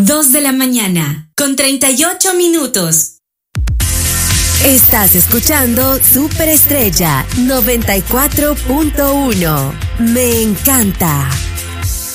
2 de la mañana, con 38 minutos. Estás escuchando Superestrella 94.1. Me encanta.